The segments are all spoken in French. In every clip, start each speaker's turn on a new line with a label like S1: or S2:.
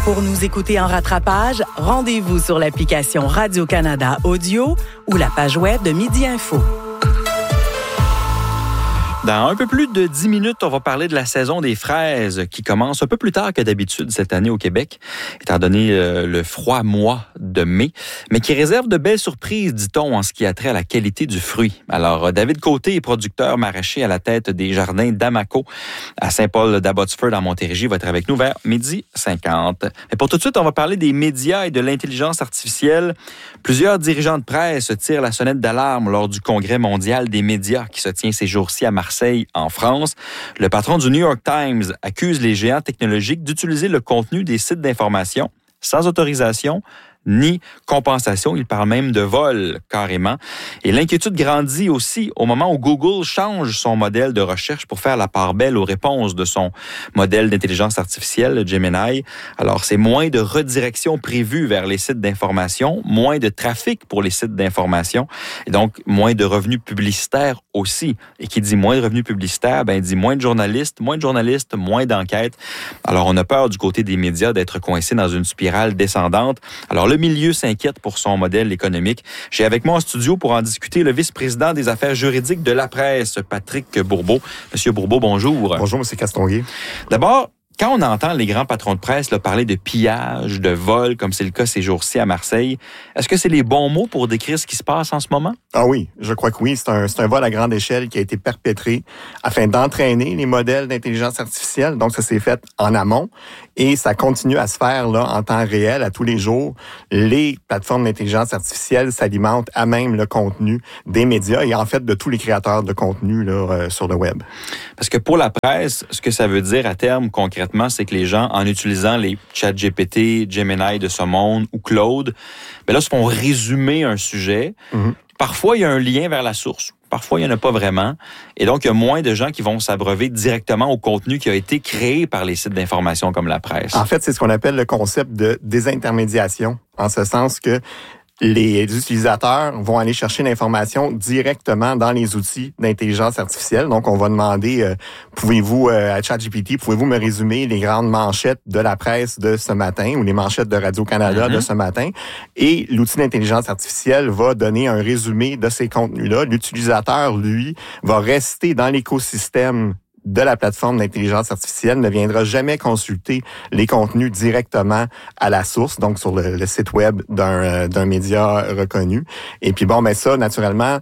S1: Pour nous écouter en rattrapage, rendez-vous sur l'application Radio-Canada Audio ou la page web de Midi Info.
S2: Dans un peu plus de 10 minutes, on va parler de la saison des fraises qui commence un peu plus tard que d'habitude cette année au Québec, étant donné le froid mois de mai, mais qui réserve de belles surprises, dit-on, en ce qui a trait à la qualité du fruit. Alors, David Côté est producteur maraîcher à la tête des jardins d'Amaco à Saint-Paul-d'Abbotsford en Montérégie, va être avec nous vers 12h50. Mais pour tout de suite, on va parler des médias et de l'intelligence artificielle. Plusieurs dirigeants de presse tirent la sonnette d'alarme lors du Congrès mondial des médias qui se tient ces jours-ci à Marseille, en France. Le patron du New York Times accuse les géants technologiques d'utiliser le contenu des sites d'information sans autorisation ni compensation. Il parle même de vol, carrément. Et l'inquiétude grandit aussi au moment où Google change son modèle de recherche pour faire la part belle aux réponses de son modèle d'intelligence artificielle, Gemini. Alors, c'est moins de redirection prévue vers les sites d'information, moins de trafic pour les sites d'information, et donc moins de revenus publicitaires aussi. Et qui dit moins de revenus publicitaires, dit moins de journalistes, moins d'enquêtes. Alors, on a peur du côté des médias d'être coincés dans une spirale descendante. Alors, le milieu s'inquiète pour son modèle économique. J'ai avec moi en studio pour en discuter le vice-président des affaires juridiques de la presse, Patrick Bourbeau. Monsieur Bourbeau, bonjour.
S3: Bonjour, Monsieur Castonguay.
S2: D'abord, quand on entend les grands patrons de presse parler de pillage, de vol, comme c'est le cas ces jours-ci à Marseille, est-ce que c'est les bons mots pour décrire ce qui se passe en ce moment?
S3: Ah oui, je crois que oui. C'est un vol à grande échelle qui a été perpétré afin d'entraîner les modèles d'intelligence artificielle. Donc, ça s'est fait en amont et ça continue à se faire là en temps réel, à tous les jours. Les plateformes d'intelligence artificielle s'alimentent à même le contenu des médias et en fait de tous les créateurs de contenu là, sur le web.
S2: Parce que pour la presse, ce que ça veut dire à terme concrètement, c'est que les gens, en utilisant les ChatGPT, Gemini de ce monde ou Claude, là, se font résumer un sujet. Mm-hmm. Parfois, il y a un lien vers la source. Parfois, il n'y en a pas vraiment. Et donc, il y a moins de gens qui vont s'abreuver directement au contenu qui a été créé par les sites d'information comme la presse.
S3: En fait, c'est ce qu'on appelle le concept de désintermédiation, en ce sens que les utilisateurs vont aller chercher l'information directement dans les outils d'intelligence artificielle. Donc, on va demander, pouvez-vous, à ChatGPT, pouvez-vous me résumer les grandes manchettes de la presse de ce matin ou les manchettes de Radio-Canada de ce matin? Et l'outil d'intelligence artificielle va donner un résumé de ces contenus-là. L'utilisateur, lui, va rester dans l'écosystème de la plateforme d'intelligence artificielle, ne viendra jamais consulter les contenus directement à la source, donc sur le site web d'un média reconnu. Et puis ça, naturellement,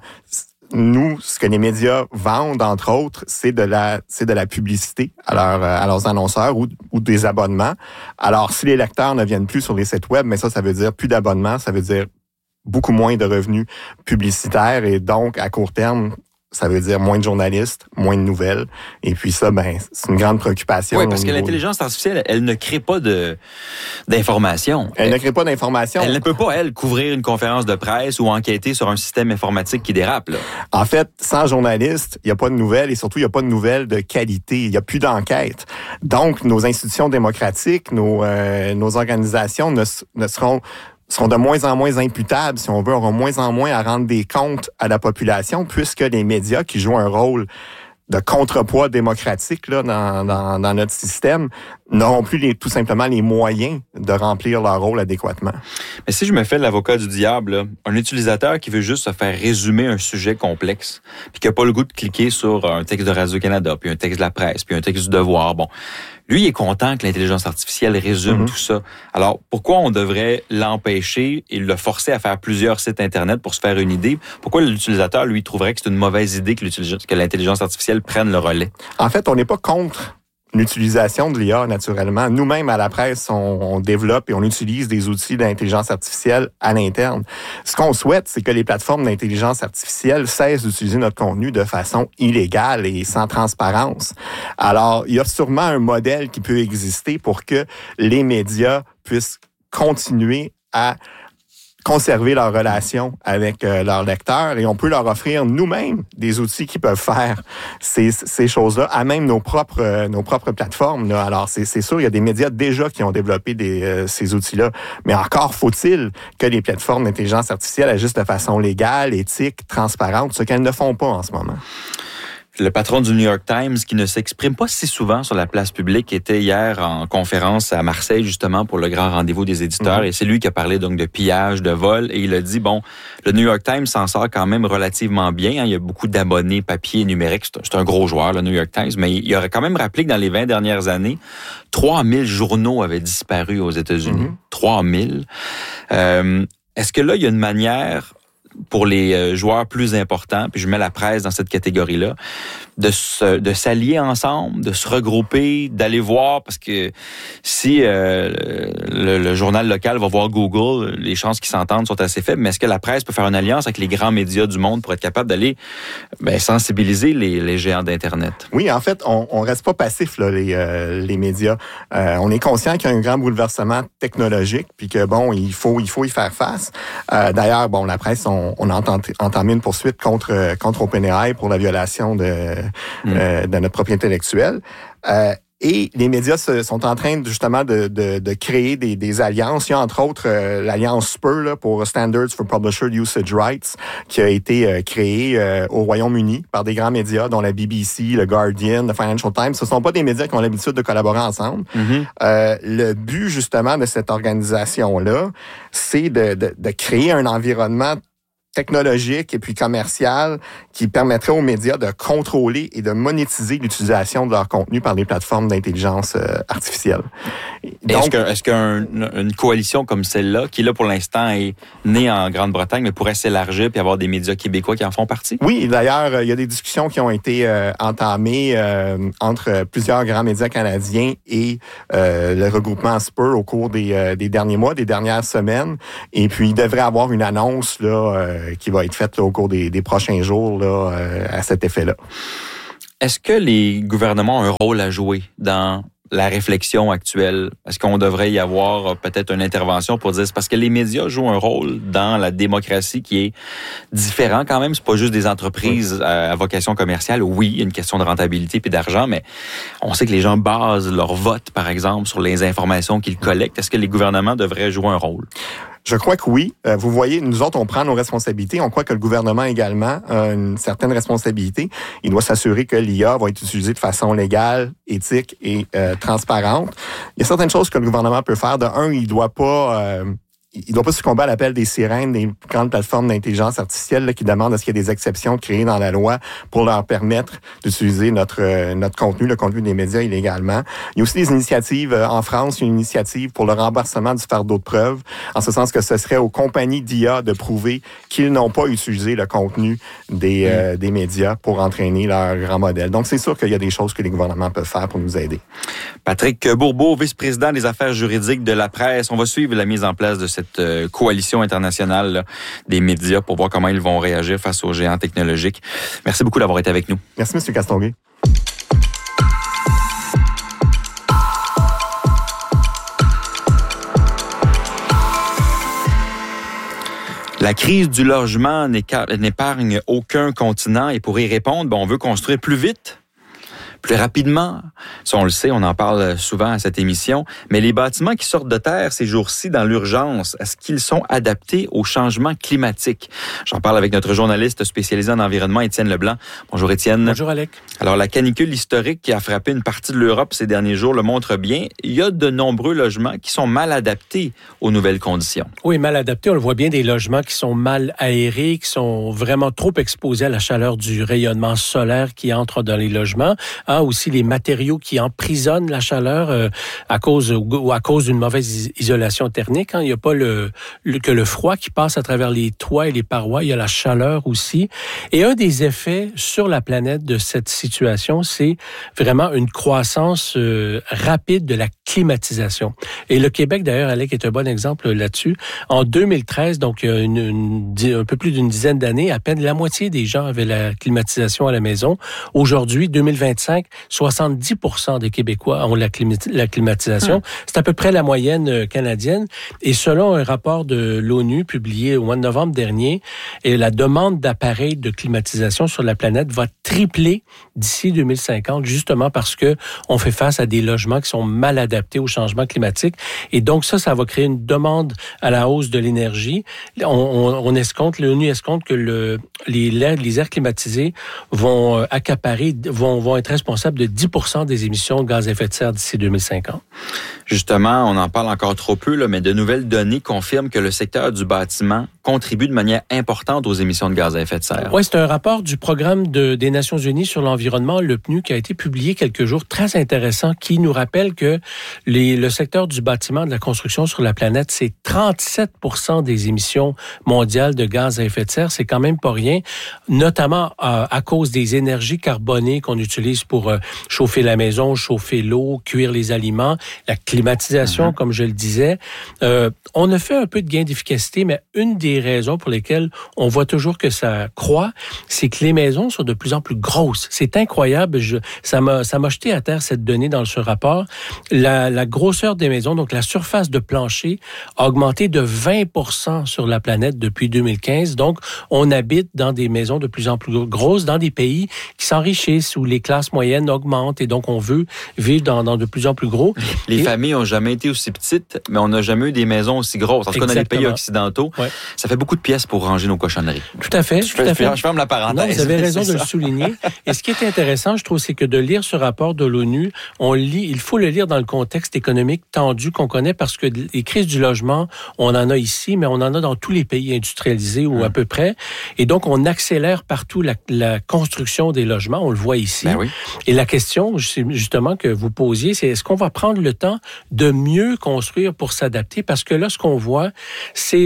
S3: nous, ce que les médias vendent, entre autres, c'est de la publicité à leurs annonceurs ou des abonnements. Alors, si les lecteurs ne viennent plus sur les sites web, mais ça veut dire plus d'abonnements, ça veut dire beaucoup moins de revenus publicitaires et donc, à court terme, ça veut dire moins de journalistes, moins de nouvelles. Et puis ça, c'est une grande préoccupation.
S2: Oui, parce que l'intelligence artificielle, elle ne crée pas d'informations.
S3: Elle ne crée pas d'informations.
S2: Elle ne peut pas, couvrir une conférence de presse ou enquêter sur un système informatique qui dérape, là.
S3: En fait, sans journalistes, il n'y a pas de nouvelles et surtout, il n'y a pas de nouvelles de qualité. Il n'y a plus d'enquête. Donc, nos institutions démocratiques, nos organisations ne seront de moins en moins imputables, si on veut, auront moins en moins à rendre des comptes à la population, puisque les médias qui jouent un rôle de contrepoids démocratique là, dans notre système n'auront plus tout simplement les moyens de remplir leur rôle adéquatement.
S2: Mais si je me fais l'avocat du diable, là, un utilisateur qui veut juste se faire résumer un sujet complexe, puis qui n'a pas le goût de cliquer sur un texte de Radio-Canada, puis un texte de la presse, puis un texte du Devoir, lui, il est content que l'intelligence artificielle résume tout ça. Alors, pourquoi on devrait l'empêcher et le forcer à faire plusieurs sites Internet pour se faire une idée? Pourquoi l'utilisateur, lui, trouverait que c'est une mauvaise idée que l'intelligence artificielle prenne le relais?
S3: En fait, on n'est pas contre l'utilisation de l'IA, naturellement. Nous-mêmes, à la presse, on développe et on utilise des outils d'intelligence artificielle à l'interne. Ce qu'on souhaite, c'est que les plateformes d'intelligence artificielle cessent d'utiliser notre contenu de façon illégale et sans transparence. Alors, il y a sûrement un modèle qui peut exister pour que les médias puissent continuer à conserver leur relation avec leurs lecteurs et on peut leur offrir nous-mêmes des outils qui peuvent faire ces choses-là à même nos propres plateformes. Là. Alors, c'est sûr, il y a des médias déjà qui ont développé ces outils-là, mais encore faut-il que les plateformes d'intelligence artificielle agissent de façon légale, éthique, transparente, ce qu'elles ne font pas en ce moment.
S2: Le patron du New York Times, qui ne s'exprime pas si souvent sur la place publique, était hier en conférence à Marseille, justement, pour le grand rendez-vous des éditeurs. Et c'est lui qui a parlé donc de pillage, de vol. Et il a dit, bon, le New York Times s'en sort quand même relativement bien. Il y a beaucoup d'abonnés papier et numérique. C'est un gros joueur, le New York Times. Mais il aurait quand même rappelé que dans les 20 dernières années, 3000 journaux avaient disparu aux États-Unis. 3000. Est-ce que là, il y a une manière pour les joueurs plus importants, puis je mets la presse dans cette catégorie-là, de s'allier ensemble, de se regrouper, d'aller voir, parce que si le journal local va voir Google, les chances qu'ils s'entendent sont assez faibles, mais est-ce que la presse peut faire une alliance avec les grands médias du monde pour être capable d'aller sensibiliser les géants d'Internet?
S3: Oui, en fait, on reste pas passif, là, les médias. On est conscient qu'il y a un grand bouleversement technologique, puis que, bon, il faut y faire face. D'ailleurs, bon, la presse, on a entamé une poursuite contre OpenAI pour la violation de notre propriété intellectuelle. Et les médias sont en train justement de créer des alliances. Il y a entre autres l'alliance SPUR là, pour Standards for Publisher Usage Rights qui a été créée au Royaume-Uni par des grands médias dont la BBC, le Guardian, le Financial Times. Ce ne sont pas des médias qui ont l'habitude de collaborer ensemble. Le but justement de cette organisation-là, c'est de créer un environnement technologique et puis commercial qui permettrait aux médias de contrôler et de monétiser l'utilisation de leur contenu par des plateformes d'intelligence artificielle. Donc,
S2: est-ce qu'une coalition comme celle-là, qui là pour l'instant est née en Grande-Bretagne, mais pourrait s'élargir puis avoir des médias québécois qui en font partie? Oui,
S3: d'ailleurs, il y a des discussions qui ont été entamées entre plusieurs grands médias canadiens et le regroupement SPUR au cours des derniers mois, des dernières semaines. Et puis, il devrait y avoir une annonce là qui va être faite là, au cours des prochains jours là, à cet effet-là.
S2: Est-ce que les gouvernements ont un rôle à jouer dans la réflexion actuelle? Est-ce qu'on devrait y avoir peut-être une intervention pour dire... Parce que les médias jouent un rôle dans la démocratie qui est différent quand même. C'est pas juste des entreprises à vocation commerciale. Oui, il y a une question de rentabilité puis d'argent, mais on sait que les gens basent leur vote, par exemple, sur les informations qu'ils collectent. Est-ce que les gouvernements devraient jouer un rôle?
S3: Je crois que oui. Vous voyez, nous autres, on prend nos responsabilités. On croit que le gouvernement également a une certaine responsabilité. Il doit s'assurer que l'IA va être utilisée de façon légale, éthique et transparente. Il y a certaines choses que le gouvernement peut faire. De un, il doit pas succomber à l'appel des sirènes des grandes plateformes d'intelligence artificielle là, qui demandent à ce qu'il y ait des exceptions créées dans la loi pour leur permettre d'utiliser notre contenu, le contenu des médias illégalement. Il y a aussi des initiatives en France, une initiative pour le remboursement du fardeau de preuve, en ce sens que ce serait aux compagnies d'IA de prouver qu'ils n'ont pas utilisé le contenu des médias pour entraîner leur grand modèle. Donc, c'est sûr qu'il y a des choses que les gouvernements peuvent faire pour nous aider.
S2: Patrick Bourbeau, vice-président des affaires juridiques de la presse. On va suivre la mise en place de cette coalition internationale là, des médias pour voir comment ils vont réagir face aux géants technologiques. Merci beaucoup d'avoir été avec nous.
S3: Merci, M. Castonguay.
S2: La crise du logement n'épargne aucun continent et pour y répondre, on veut construire plus vite, plus rapidement. Ça, on le sait, on en parle souvent à cette émission. Mais les bâtiments qui sortent de terre ces jours-ci dans l'urgence, est-ce qu'ils sont adaptés au changement climatique? J'en parle avec notre journaliste spécialisé en environnement, Étienne Leblanc. Bonjour Étienne.
S4: Bonjour Alec.
S2: Alors, la canicule historique qui a frappé une partie de l'Europe ces derniers jours le montre bien. Il y a de nombreux logements qui sont mal adaptés aux nouvelles conditions.
S4: Oui, mal adaptés. On le voit bien, des logements qui sont mal aérés, qui sont vraiment trop exposés à la chaleur du rayonnement solaire qui entre dans les logements. Aussi les matériaux qui emprisonnent la chaleur à cause d'une mauvaise isolation thermique. Il n'y a pas que le froid qui passe à travers les toits et les parois, il y a la chaleur aussi. Et un des effets sur la planète de cette situation, c'est vraiment une croissance rapide de la climatisation. Et le Québec, d'ailleurs, Alec, est un bon exemple là-dessus. En 2013, donc un peu plus d'une dizaine d'années, à peine la moitié des gens avaient la climatisation à la maison. Aujourd'hui, 2025, 70% des Québécois ont la climatisation. C'est à peu près la moyenne canadienne. Et selon un rapport de l'ONU publié au mois de novembre dernier, la demande d'appareils de climatisation sur la planète va tripler d'ici 2050, justement parce que on fait face à des logements qui sont mal adaptés s'adapter au changement climatique. Et donc ça va créer une demande à la hausse de l'énergie. L'ONU escompte que les aires climatisées vont vont être responsables de 10% des émissions de gaz à effet de serre d'ici 2050.
S2: Justement, on en parle encore trop peu, là, mais de nouvelles données confirment que le secteur du bâtiment contribue de manière importante aux émissions de gaz à effet de serre.
S4: Oui, c'est un rapport du Programme des Nations Unies sur l'environnement, le PNUD, qui a été publié quelques jours, très intéressant, qui nous rappelle que le secteur du bâtiment, de la construction sur la planète, c'est 37% des émissions mondiales de gaz à effet de serre. C'est quand même pas rien, notamment à cause des énergies carbonées qu'on utilise pour chauffer la maison, chauffer l'eau, cuire les aliments, la climatisation, comme je le disais. On a fait un peu de gain d'efficacité, mais une des raisons pour lesquelles on voit toujours que ça croît, c'est que les maisons sont de plus en plus grosses. C'est incroyable. Ça m'a jeté à terre cette donnée dans ce rapport. La grosseur des maisons, donc la surface de plancher, a augmenté de 20% sur la planète depuis 2015. Donc, on habite dans des maisons de plus en plus grosses, dans des pays qui s'enrichissent, où les classes moyennes augmentent, et donc on veut vivre dans de plus en plus gros.
S2: Les familles n'ont jamais été aussi petites, mais on n'a jamais eu des maisons aussi grosses. En tout cas, dans les pays occidentaux, ça fait beaucoup de pièces pour ranger nos cochonneries.
S4: Tout à fait.
S2: Je ferme la parenthèse.
S4: Non, vous avez raison de le souligner. Et ce qui est intéressant, je trouve, c'est que de lire ce rapport de l'ONU, il faut le lire dans le contexte économique tendu qu'on connaît, parce que les crises du logement, on en a ici, mais on en a dans tous les pays industrialisés ou à peu près. Et donc, on accélère partout la construction des logements. On le voit ici.
S2: Ben oui.
S4: Et la question, justement, que vous posiez, c'est est-ce qu'on va prendre le temps de mieux construire pour s'adapter? Parce que là, ce qu'on voit, c'est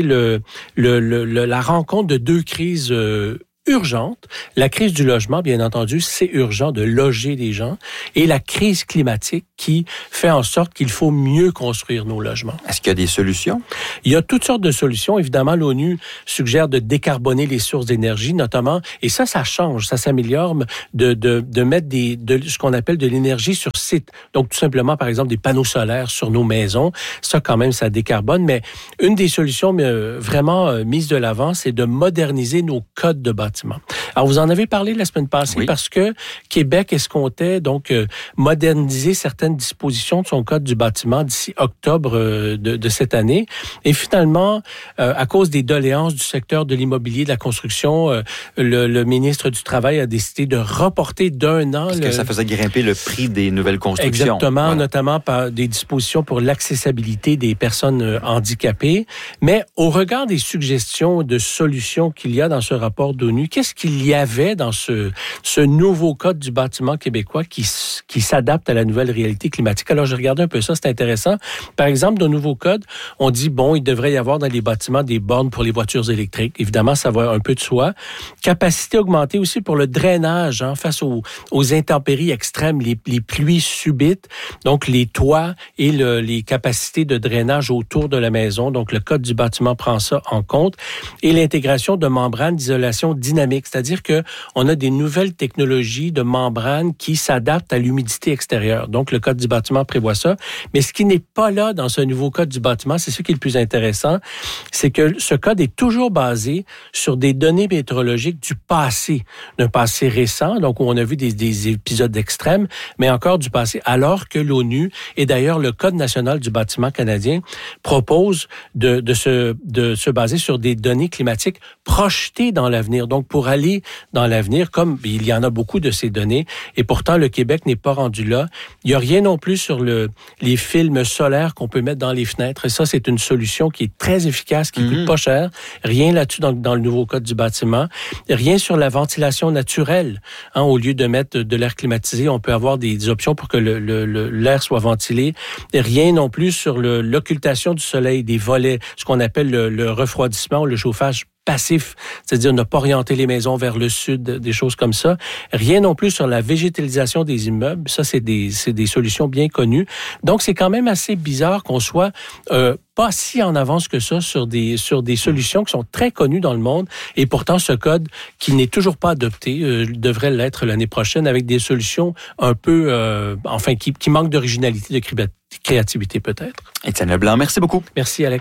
S4: la rencontre de deux crises urgente. La crise du logement, bien entendu, c'est urgent de loger les gens, et la crise climatique qui fait en sorte qu'il faut mieux construire nos logements.
S2: Est-ce qu'il y a des solutions?
S4: Il y a toutes sortes de solutions. Évidemment, l'ONU suggère de décarboner les sources d'énergie, notamment, et ça change, ça s'améliore, de mettre ce qu'on appelle de l'énergie sur site. Donc, tout simplement, par exemple, des panneaux solaires sur nos maisons. Ça, quand même, ça décarbone. Mais une des solutions vraiment mises de l'avant, c'est de moderniser nos codes de bâtiment. Alors, vous en avez parlé la semaine passée, parce que Québec escomptait donc moderniser certaines dispositions de son code du bâtiment d'ici octobre de cette année. Et finalement, à cause des doléances du secteur de l'immobilier, de la construction, le ministre du Travail a décidé de reporter d'1 an.
S2: Parce que ça faisait grimper le prix des nouvelles constructions.
S4: Exactement, notamment par des dispositions pour l'accessibilité des personnes handicapées. Mais au regard des suggestions de solutions qu'il y a dans ce rapport d'ONU, qu'est-ce qu'il y avait dans ce nouveau code du bâtiment québécois qui s'adapte à la nouvelle réalité climatique? Alors, j'ai regardé un peu ça, c'est intéressant. Par exemple, dans le nouveau code, on dit, il devrait y avoir dans les bâtiments des bornes pour les voitures électriques. Évidemment, ça va un peu de soi. Capacité augmentée aussi pour le drainage, face aux intempéries extrêmes, les pluies subites. Donc, les toits et les capacités de drainage autour de la maison. Donc, le code du bâtiment prend ça en compte. Et l'intégration de membranes d'isolation dynamique, c'est-à-dire que on a des nouvelles technologies de membranes qui s'adaptent à l'humidité extérieure. Donc, le code du bâtiment prévoit ça. Mais ce qui n'est pas là dans ce nouveau code du bâtiment, c'est ce qui est le plus intéressant, c'est que ce code est toujours basé sur des données météorologiques du passé, d'un passé récent, donc où on a vu des épisodes extrêmes, mais encore du passé, alors que l'ONU, et d'ailleurs le Code national du bâtiment canadien, propose de se baser sur des données climatiques projetées dans l'avenir. Donc, pour aller dans l'avenir, comme il y en a beaucoup de ces données, et pourtant le Québec n'est pas rendu là. Il n'y a rien non plus sur les films solaires qu'on peut mettre dans les fenêtres. Et ça, c'est une solution qui est très efficace, qui coûte pas cher. Rien là-dessus dans le nouveau code du bâtiment. Rien sur la ventilation naturelle. Au lieu de mettre de l'air climatisé, on peut avoir des options pour que l'air soit ventilé. Et rien non plus sur l'occultation du soleil, des volets, ce qu'on appelle le refroidissement ou le chauffage passif, c'est-à-dire ne pas orienter les maisons vers le sud, des choses comme ça. Rien non plus sur la végétalisation des immeubles. Ça, c'est des solutions bien connues. Donc, c'est quand même assez bizarre qu'on soit pas si en avance que ça sur des solutions qui sont très connues dans le monde. Et pourtant, ce code, qui n'est toujours pas adopté, devrait l'être l'année prochaine avec des solutions un peu, qui manquent d'originalité, de créativité peut-être.
S2: Étienne Leblanc, merci beaucoup.
S4: Merci, Alec.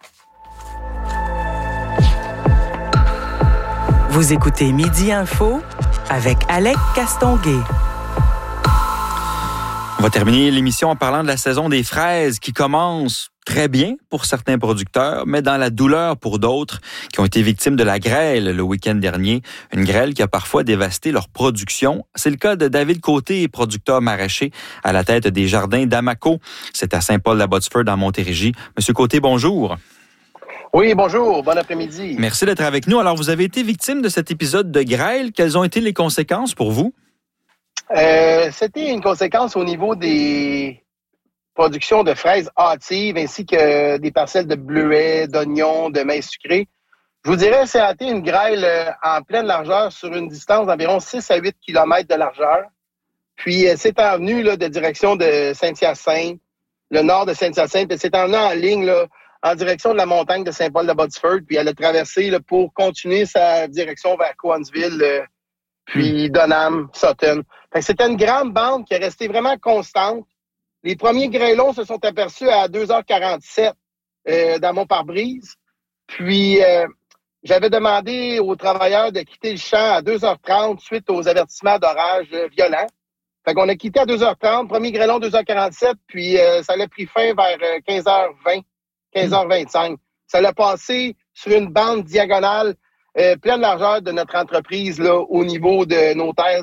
S1: Vous écoutez Midi Info avec Alec Castonguay.
S2: On va terminer l'émission en parlant de la saison des fraises qui commence très bien pour certains producteurs, mais dans la douleur pour d'autres qui ont été victimes de la grêle le week-end dernier. Une grêle qui a parfois dévasté leur production. C'est le cas de David Côté, producteur maraîcher à la tête des jardins d'Amaco. C'est à Saint-Paul-la-Botsford, en Montérégie. Monsieur Côté, bonjour.
S5: Oui, bonjour. Bon après-midi.
S2: Merci d'être avec nous. Alors, vous avez été victime de cet épisode de grêle. Quelles ont été les conséquences pour vous?
S5: C'était une conséquence au niveau des productions de fraises hâtives ainsi que des parcelles de bleuets, d'oignons, de maïs sucré. Je vous dirais, ça a été une grêle en pleine largeur sur une distance d'environ 6 à 8 km de largeur. Puis, c'est envenu là, de direction de Saint-Hyacinthe, le nord de Saint-Hyacinthe, et c'est envenu en ligne là, en direction de la montagne de Saint-Paul-de-Botsford, puis elle a traversé là, pour continuer sa direction vers Cowansville, puis Donham, Sutton. Fait que c'était une grande bande qui est restée vraiment constante. Les premiers grêlons se sont aperçus à 2h47 dans mon pare-brise. Puis, j'avais demandé aux travailleurs de quitter le champ à 2h30 suite aux avertissements d'orage violents. Fait qu'on a quitté à 2h30, premier grêlon 2h47, puis ça a pris fin vers 15h20, 15h25. Ça l'a passé sur une bande diagonale pleine largeur de notre entreprise là, au niveau de nos terres,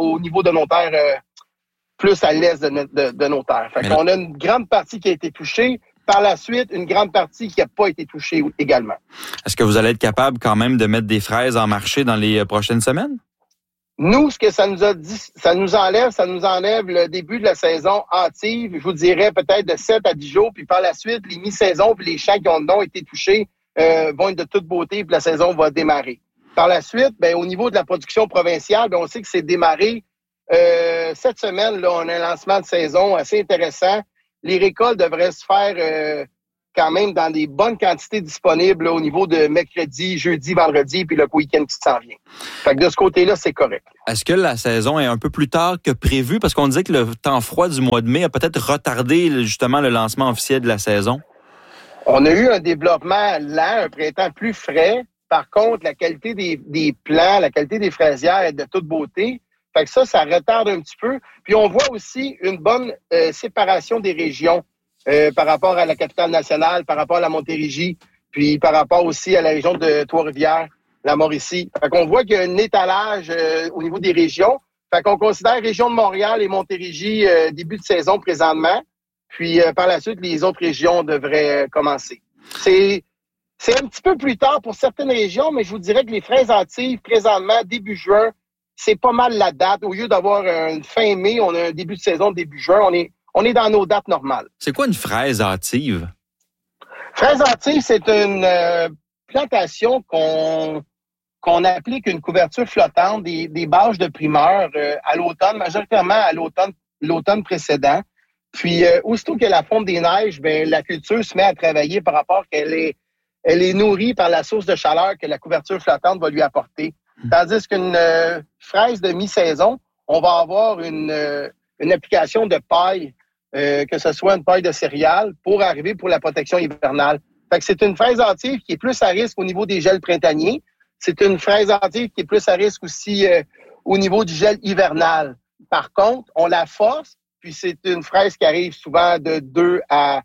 S5: plus à l'est de nos terres. Fait qu'on a une grande partie qui a été touchée. Par la suite, une grande partie qui n'a pas été touchée également.
S2: Est-ce que vous allez être capable quand même de mettre des fraises en marché dans les prochaines semaines?
S5: Nous, ce que ça nous a dit, ça nous enlève le début de la saison hâtive. Je vous dirais peut-être de 7 à 10 jours. Puis par la suite, les mi-saisons puis les champs qui ont été touchés vont être de toute beauté, puis la saison va démarrer. Par la suite, au niveau de la production provinciale, on sait que c'est démarré cette semaine. Là, on a un lancement de saison assez intéressant. Les récoltes devraient se faire quand même dans des bonnes quantités disponibles là, au niveau de mercredi, jeudi, vendredi, puis le week-end qui s'en vient. Fait que de ce côté-là, c'est correct.
S2: Est-ce que la saison est un peu plus tard que prévu? Parce qu'on disait que le temps froid du mois de mai a peut-être retardé justement le lancement officiel de la saison.
S5: On a eu un développement lent, un printemps plus frais. Par contre, la qualité des plants, la qualité des fraisières est de toute beauté. Fait que ça retarde un petit peu. Puis on voit aussi une bonne séparation des régions par rapport à la capitale nationale, par rapport à la Montérégie, puis par rapport aussi à la région de Trois-Rivières, la Mauricie. Fait qu'on voit qu'il y a un étalage au niveau des régions. Fait qu'on considère région de Montréal et Montérégie début de saison présentement. Puis par la suite, les autres régions devraient commencer. C'est un petit peu plus tard pour certaines régions, mais je vous dirais que les fraises hâtives, présentement, début juin, c'est pas mal la date. Au lieu d'avoir une fin mai, on a un début de saison début juin. On est dans nos dates normales.
S2: C'est quoi une fraise hâtive?
S5: Fraise hâtive, c'est une plantation qu'on applique une couverture flottante, des bâches de primeur à l'automne, majoritairement à l'automne précédent. Puis, aussitôt que la fonte des neiges, la culture se met à travailler par rapport qu'elle est nourrie par la source de chaleur que la couverture flottante va lui apporter. Tandis qu'une fraise de mi-saison, on va avoir une application de paille, que ce soit une paille de céréales, pour arriver pour la protection hivernale. Fait que c'est une fraise hâtive qui est plus à risque au niveau des gels printaniers. C'est une fraise hâtive qui est plus à risque aussi au niveau du gel hivernal. Par contre, on la force, puis c'est une fraise qui arrive souvent de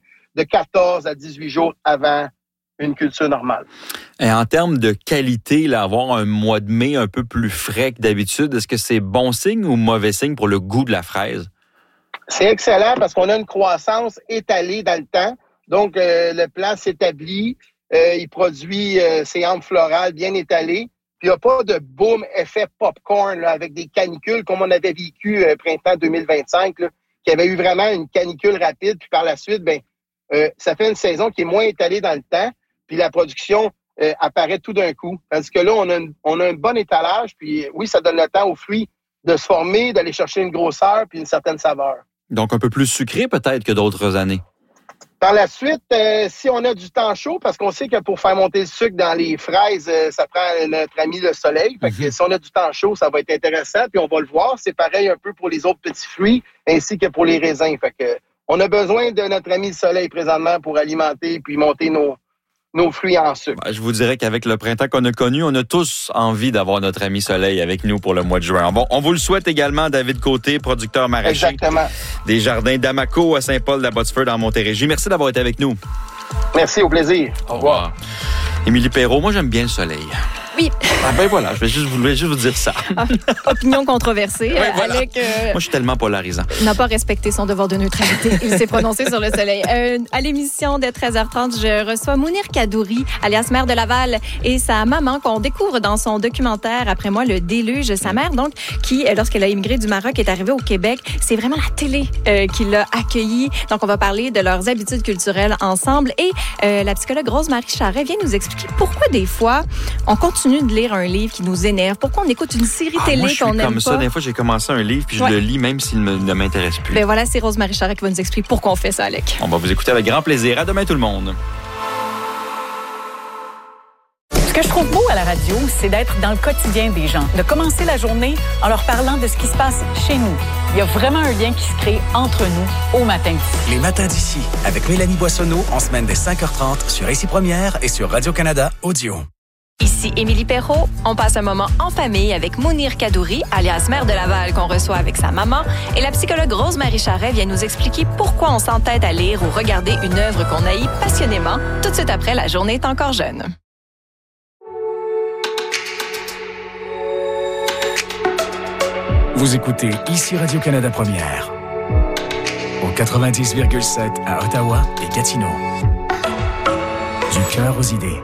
S5: 14 à 18 jours avant une culture normale.
S2: Et en termes de qualité, là, avoir un mois de mai un peu plus frais que d'habitude, est-ce que c'est bon signe ou mauvais signe pour le goût de la fraise?
S5: C'est excellent parce qu'on a une croissance étalée dans le temps. Donc, le plant s'établit, il produit ses hampes florales bien étalées. Puis, il n'y a pas de boom effet popcorn là, avec des canicules comme on avait vécu printemps 2025, là, qui avait eu vraiment une canicule rapide. Puis, par la suite, ça fait une saison qui est moins étalée dans le temps. Puis, la production apparaît tout d'un coup. Parce que là, on a un bon étalage. Puis, oui, ça donne le temps aux fruits de se former, d'aller chercher une grosseur puis une certaine saveur.
S2: Donc, un peu plus sucré peut-être que d'autres années.
S5: Par la suite, si on a du temps chaud, parce qu'on sait que pour faire monter le sucre dans les fraises, ça prend notre ami le soleil. Fait que si on a du temps chaud, ça va être intéressant, puis on va le voir. C'est pareil un peu pour les autres petits fruits, ainsi que pour les raisins. Fait que on a besoin de notre ami le soleil présentement pour alimenter puis monter nos fruits en sucre.
S2: Je vous dirais qu'avec le printemps qu'on a connu, on a tous envie d'avoir notre ami Soleil avec nous pour le mois de juin. Bon, on vous le souhaite également, David Côté, producteur maraîcher.
S5: Exactement.
S2: Des jardins d'Amaco à Saint-Paul-de-la-Botsford en Montérégie. Merci d'avoir été avec nous.
S5: Merci, au plaisir. Au revoir.
S2: Émilie Perrault, moi j'aime bien le soleil.
S6: Oui.
S2: Voilà, je voulais juste vous dire ça.
S6: Opinion controversée.
S2: Oui, voilà.
S6: Alec,
S2: moi, je suis tellement polarisant.
S6: n'a pas respecté son devoir de neutralité. Il s'est prononcé sur le soleil. À l'émission de 13h30, je reçois Mounir Kadouri, alias maire de Laval, et sa maman qu'on découvre dans son documentaire Après moi, le déluge. Sa mère, donc, qui, lorsqu'elle a immigré du Maroc, est arrivée au Québec. C'est vraiment la télé qui l'a accueillie. Donc, on va parler de leurs habitudes culturelles ensemble. Et la psychologue Rose-Marie Charret vient nous expliquer pourquoi, des fois, on continue de lire un livre qui nous énerve. Pourquoi on écoute une série télé qu'on n'aime pas?
S2: Comme ça, des fois, j'ai commencé un livre puis je le lis même s'il ne m'intéresse plus.
S6: Ben voilà, c'est Rose-Marie Charret qui va nous expliquer pourquoi on fait ça, Alec.
S2: On va vous écouter avec grand plaisir. À demain, tout le monde.
S1: Ce que je trouve beau à la radio, c'est d'être dans le quotidien des gens, de commencer la journée en leur parlant de ce qui se passe chez nous. Il y a vraiment un lien qui se crée entre nous au matin d'ici.
S7: Les matins d'ici, avec Mélanie Boissonneau, en semaine dès 5h30 sur Ici Première et sur Radio-Canada Audio.
S6: Ici Émilie Perrault. On passe un moment en famille avec Mounir Kadouri, alias maire de Laval, qu'on reçoit avec sa maman. Et la psychologue Rose-Marie Charret vient nous expliquer pourquoi on s'entête à lire ou regarder une œuvre qu'on haït passionnément tout de suite après La journée est encore jeune.
S7: Vous écoutez Ici Radio-Canada Première. Au 90,7 à Ottawa et Gatineau. Du cœur aux idées.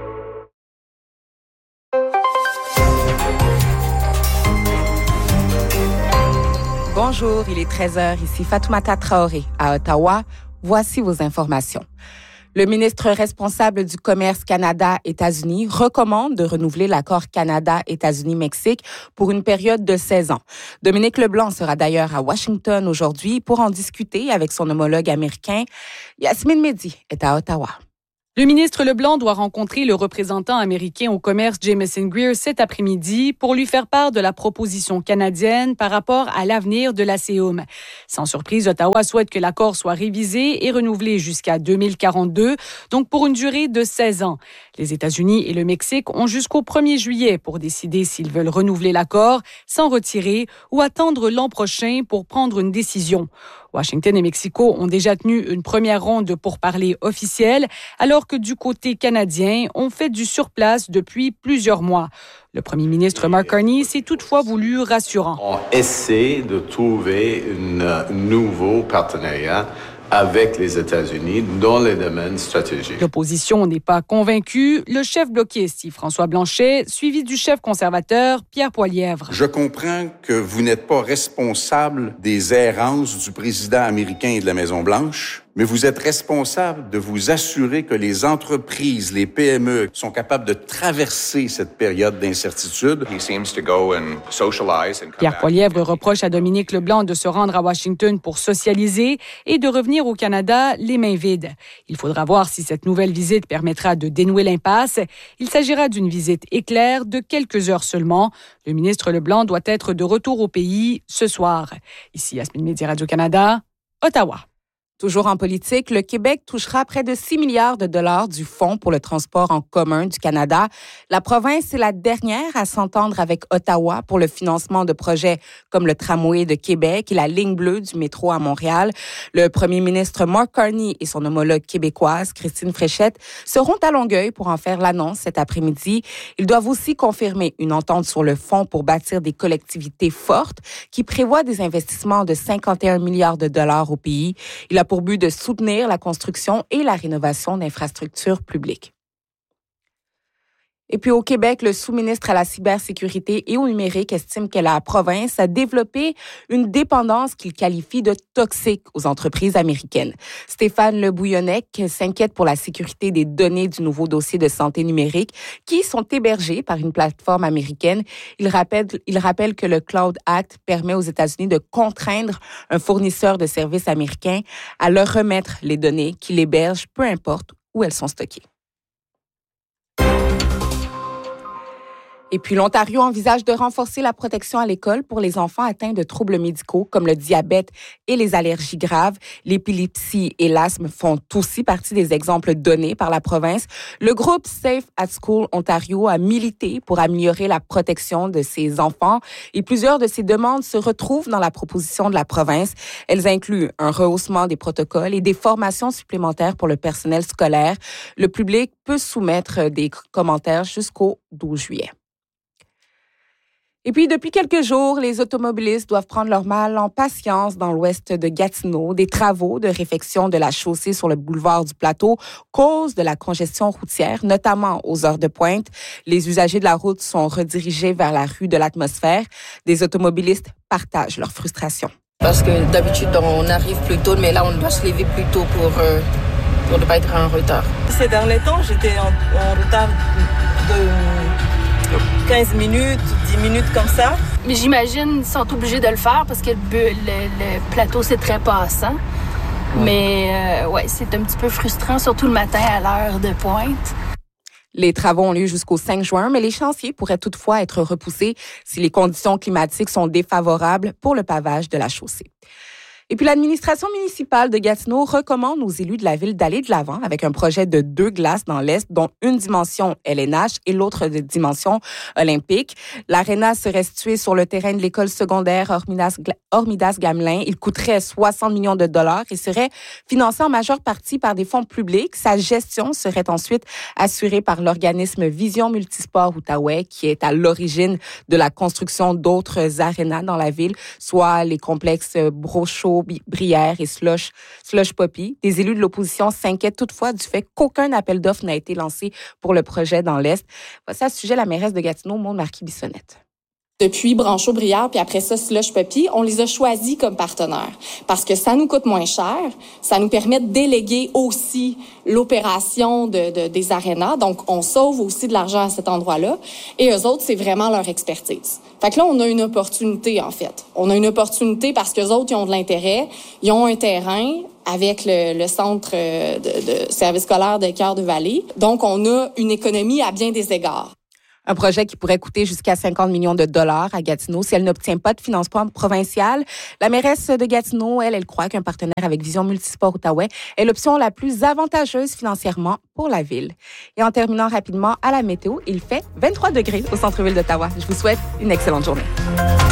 S8: Bonjour, il est 13h, ici Fatoumata Traoré à Ottawa. Voici vos informations. Le ministre responsable du commerce Canada-États-Unis recommande de renouveler l'accord Canada-États-Unis-Mexique pour une période de 16 ans. Dominique Leblanc sera d'ailleurs à Washington aujourd'hui pour en discuter avec son homologue américain. Yasmine Mehdi est à Ottawa.
S9: Le ministre Leblanc doit rencontrer le représentant américain au commerce Jameson Greer cet après-midi pour lui faire part de la proposition canadienne par rapport à l'avenir de la CEUM. Sans surprise, Ottawa souhaite que l'accord soit révisé et renouvelé jusqu'à 2042, donc pour une durée de 16 ans. Les États-Unis et le Mexique ont jusqu'au 1er juillet pour décider s'ils veulent renouveler l'accord, s'en retirer ou attendre l'an prochain pour prendre une décision. Washington et Mexico ont déjà tenu une première ronde de pourparlers officiels, alors que du côté canadien, on fait du surplace depuis plusieurs mois. Le premier ministre Mark Carney s'est toutefois voulu rassurant.
S10: On essaie de trouver un nouveau partenariat avec les États-Unis dans les domaines stratégiques.
S9: L'opposition n'est pas convaincue. Le chef bloquiste, Yves-François Blanchet, suivi du chef conservateur, Pierre Poilievre.
S11: Je comprends que vous n'êtes pas responsable des errances du président américain et de la Maison-Blanche, mais vous êtes responsable de vous assurer que les entreprises, les PME, sont capables de traverser cette période d'incertitude.
S9: Pierre Poilievre reproche à Dominique Leblanc de se rendre à Washington pour socialiser et de revenir au Canada les mains vides. Il faudra voir si cette nouvelle visite permettra de dénouer l'impasse. Il s'agira d'une visite éclair de quelques heures seulement. Le ministre Leblanc doit être de retour au pays ce soir. Ici Yasmine Mehdi, Radio-Canada, Ottawa.
S8: Toujours en politique, le Québec touchera près de 6 milliards de dollars du Fonds pour le transport en commun du Canada. La province est la dernière à s'entendre avec Ottawa pour le financement de projets comme le tramway de Québec et la ligne bleue du métro à Montréal. Le premier ministre Mark Carney et son homologue québécoise, Christine Fréchette, seront à Longueuil pour en faire l'annonce cet après-midi. Ils doivent aussi confirmer une entente sur le fonds pour bâtir des collectivités fortes qui prévoit des investissements de 51 milliards de dollars au pays. Il a pour but de soutenir la construction et la rénovation d'infrastructures publiques. Et puis au Québec, le sous-ministre à la cybersécurité et au numérique estime que la province a développé une dépendance qu'il qualifie de toxique aux entreprises américaines. Stéphane Le Bouillonnec s'inquiète pour la sécurité des données du nouveau dossier de santé numérique qui sont hébergées par une plateforme américaine. Il rappelle que le Cloud Act permet aux États-Unis de contraindre un fournisseur de services américain à leur remettre les données qu'il héberge, peu importe où elles sont stockées. Et puis, l'Ontario envisage de renforcer la protection à l'école pour les enfants atteints de troubles médicaux comme le diabète et les allergies graves. L'épilepsie et l'asthme font aussi partie des exemples donnés par la province. Le groupe Safe at School Ontario a milité pour améliorer la protection de ces enfants et plusieurs de ces demandes se retrouvent dans la proposition de la province. Elles incluent un rehaussement des protocoles et des formations supplémentaires pour le personnel scolaire. Le public peut soumettre des commentaires jusqu'au 12 juillet. Et puis, depuis quelques jours, les automobilistes doivent prendre leur mal en patience dans l'ouest de Gatineau. Des travaux de réfection de la chaussée sur le boulevard du Plateau causent de la congestion routière, notamment aux heures de pointe. Les usagers de la route sont redirigés vers la rue de l'Atmosphère. Des automobilistes partagent leur frustration.
S12: Parce que d'habitude, on arrive plus tôt, mais là, on doit se lever plus tôt pour ne pas être en retard.
S13: Ces derniers temps, j'étais en retard de 15 minutes, 10 minutes comme ça.
S14: Mais j'imagine qu'ils sont obligés de le faire parce que le plateau, c'est très passant. Mais ouais, c'est un petit peu frustrant, surtout le matin à l'heure de pointe.
S8: Les travaux ont lieu jusqu'au 5 juin, mais les chantiers pourraient toutefois être repoussés si les conditions climatiques sont défavorables pour le pavage de la chaussée. Et puis, l'administration municipale de Gatineau recommande aux élus de la ville d'aller de l'avant avec un projet de 2 glaces dans l'Est, dont une dimension LNH et l'autre de dimension olympique. L'aréna serait située sur le terrain de l'école secondaire Hormidas-Gamelin. Il coûterait 60 millions de dollars et serait financé en majeure partie par des fonds publics. Sa gestion serait ensuite assurée par l'organisme Vision Multisport Outaouais, qui est à l'origine de la construction d'autres arénas dans la ville, soit les complexes Brochot, Brière et Slush Poppy. Des élus de l'opposition s'inquiètent toutefois du fait qu'aucun appel d'offres n'a été lancé pour le projet dans l'Est. Voici à ce sujet la mairesse de Gatineau, Maude Marquis-Bissonnette.
S15: Depuis Branchot-Brière, puis après ça, Slush Poppy, on les a choisis comme partenaires parce que ça nous coûte moins cher, ça nous permet de déléguer aussi l'opération des arénas, donc on sauve aussi de l'argent à cet endroit-là, et eux autres, c'est vraiment leur expertise. Fait que là, on a une opportunité, en fait. On a une opportunité parce qu'eux autres, ils ont de l'intérêt, ils ont un terrain avec le centre de service scolaire de Cœur-de-Vallée, donc on a une économie à bien des égards.
S8: Un projet qui pourrait coûter jusqu'à 50 millions de dollars à Gatineau si elle n'obtient pas de financement provincial. La mairesse de Gatineau, elle croit qu'un partenaire avec Vision Multisport Outaouais est l'option la plus avantageuse financièrement pour la ville. Et en terminant rapidement à la météo, il fait 23 degrés au centre-ville d'Ottawa. Je vous souhaite une excellente journée.